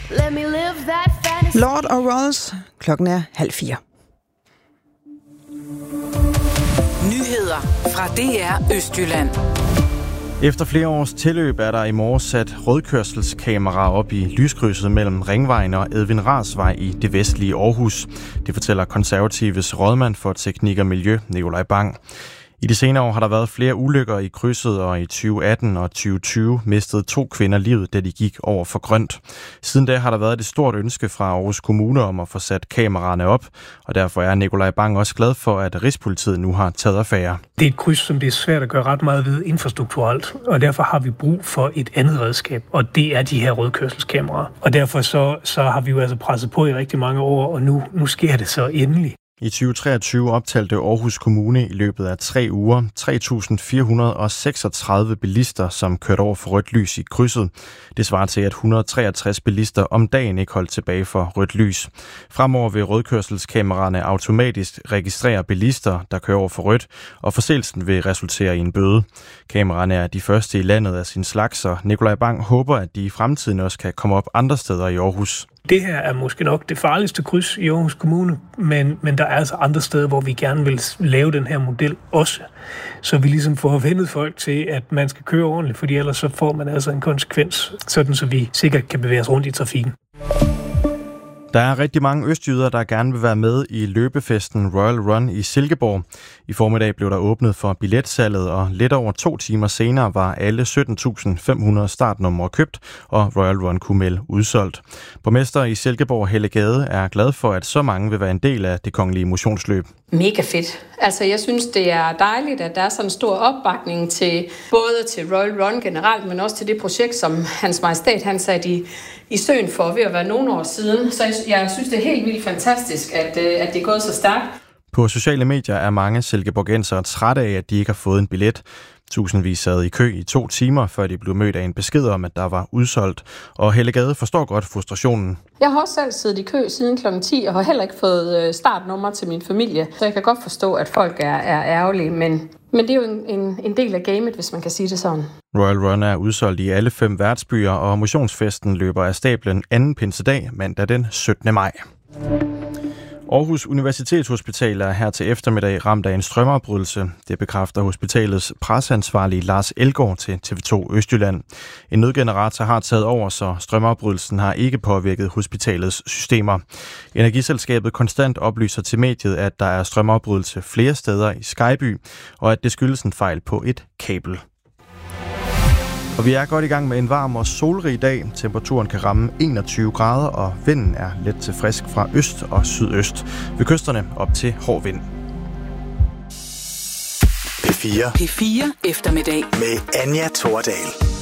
Let me live that fantasy. Lord og Ross. Klokken er 3:30. Nyheder fra DR Østjylland. Efter flere års tilløb er der i morges sat rødkørselskameraer op i lyskrydset mellem Ringvejen og Edvin Rahrs i det vestlige Aarhus. Det fortæller Konservatives rådmand for teknik og miljø, Nikolaj Bang. I de senere år har der været flere ulykker i krydset, og i 2018 og 2020 mistede 2 kvinder livet, da de gik over for grønt. Siden da har der været et stort ønske fra Aarhus Kommune om at få sat kameraerne op, og derfor er Nikolaj Bang også glad for, at Rigspolitiet nu har taget affære. Det er et kryds, som det er svært at gøre ret meget ved infrastrukturelt, og derfor har vi brug for et andet redskab, og det er de her rødkørselskameraer. Og derfor så har vi jo altså presset på i rigtig mange år, og nu sker det så endelig. I 2023 optalte Aarhus Kommune i løbet af 3 uger 3.436 bilister, som kørte over for rødt lys i krydset. Det svarer til, at 163 bilister om dagen ikke holdt tilbage for rødt lys. Fremover vil rødkørselskameraerne automatisk registrere bilister, der kører over for rødt, og forseelsen vil resultere i en bøde. Kameraerne er de første i landet af sin slags, og Nikolaj Bang håber, at de i fremtiden også kan komme op andre steder i Aarhus. Det her er måske nok det farligste kryds i Aarhus Kommune, men der er altså andre steder, hvor vi gerne vil lave den her model også. Så vi ligesom får vendet folk til, at man skal køre ordentligt, fordi ellers så får man altså en konsekvens, sådan så vi sikkert kan bevæge os rundt i trafikken. Der er rigtig mange østjyder, der gerne vil være med i løbefesten Royal Run i Silkeborg. I formiddag blev der åbnet for billetsalget, og lidt over 2 timer senere var alle 17.500 startnumre købt, og Royal Run kunne melde udsolgt. Borgmester i Silkeborg, Helle Gade, er glad for, at så mange vil være en del af det kongelige motionsløb. Mega fedt. Altså, jeg synes, det er dejligt, at der er sådan en stor opbakning til både til Royal Run generelt, men også til det projekt, som Hans Majestæt han satte i søen for ved at være nogle år siden. Så jeg synes, det er helt vildt fantastisk, at det er gået så stærkt. På sociale medier er mange silkeborgensere trætte af, at de ikke har fået en billet. Tusindvis sad i kø i 2 timer, før de blev mødt af en besked om, at der var udsolgt. Og Helle Gade forstår godt frustrationen. Jeg har også selv siddet i kø siden kl. 10 og har heller ikke fået startnummer til min familie. Så jeg kan godt forstå, at folk er ærgerlige, men det er jo en del af gamet, hvis man kan sige det sådan. Royal Run er udsolgt i alle 5 værtsbyer, og motionsfesten løber af stablen anden pinsedag, mandag den 17. maj. Aarhus Universitetshospital er her til eftermiddag ramt af en strømafbrydelse. Det bekræfter hospitalets presseansvarlige Lars Elgaard til TV2 Østjylland. En nødgenerator har taget over, så strømafbrydelsen har ikke påvirket hospitalets systemer. Energiselskabet Konstant oplyser til mediet, at der er strømafbrydelse flere steder i Skyby, og at det skyldes en fejl på et kabel. Og vi er godt i gang med en varm og solrig dag. Temperaturen kan ramme 21 grader, og vinden er let til frisk fra øst og sydøst. Ved kysterne op til hård vind. P4 P4 eftermiddag med Anja Thordal.